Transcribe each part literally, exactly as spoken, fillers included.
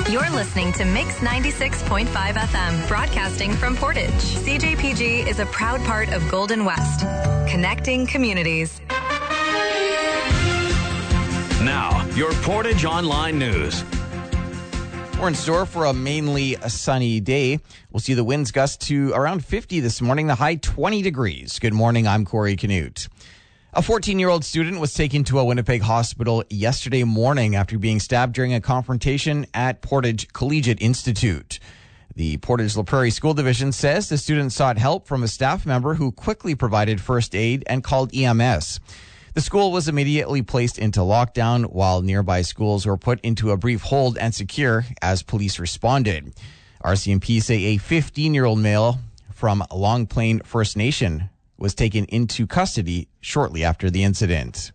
You're listening to Mix ninety-six point five F M, broadcasting from Portage. C J P G is a proud part of Golden West, connecting communities. Now, your Portage Online News. We're in store for a mainly a sunny day. We'll see the winds gust to around fifty this morning, the high twenty degrees. Good morning, I'm Corey Canute. A fourteen-year-old student was taken to a Winnipeg hospital yesterday morning after being stabbed during a confrontation at Portage Collegiate Institute. The Portage La Prairie School Division says the student sought help from a staff member who quickly provided first aid and called E M S. The school was immediately placed into lockdown while nearby schools were put into a brief hold and secure as police responded. R C M P say a fifteen-year-old male from Long Plain First Nation was taken into custody shortly after the incident.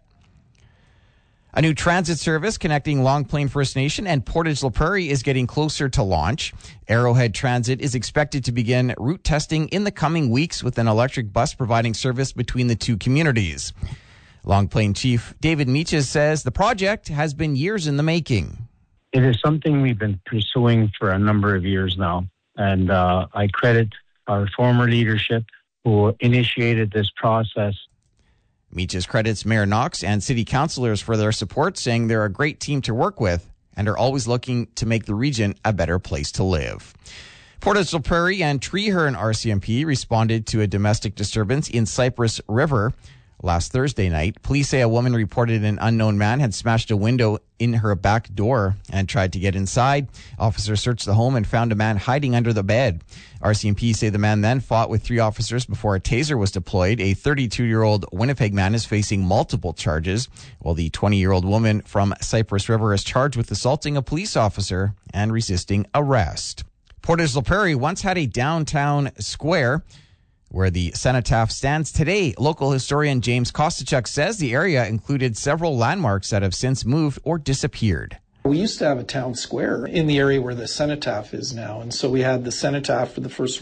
A new transit service connecting Long Plain First Nation and Portage La Prairie is getting closer to launch. Arrowhead Transit is expected to begin route testing in the coming weeks with an electric bus providing service between the two communities. Long Plain Chief David Meaches says the project has been years in the making. It is something we've been pursuing for a number of years now, and uh, I credit our former leadership who initiated this process. Meaches credits Mayor Knox and city councillors for their support, saying they're a great team to work with and are always looking to make the region a better place to live. Portage La Prairie and Treeherne R C M P responded to a domestic disturbance in Cypress River last Thursday night. Police say a woman reported an unknown man had smashed a window in her back door and tried to get inside. Officers searched the home and found a man hiding under the bed. R C M P say the man then fought with three officers before a taser was deployed. A thirty-two-year-old Winnipeg man is facing multiple charges, while the twenty-year-old woman from Cypress River is charged with assaulting a police officer and resisting arrest. Portage La Prairie once had a downtown square where the cenotaph stands today. Local historian James Kostachuk says the area included several landmarks that have since moved or disappeared. We used to have a town square in the area where the cenotaph is now, and so we had the cenotaph for the First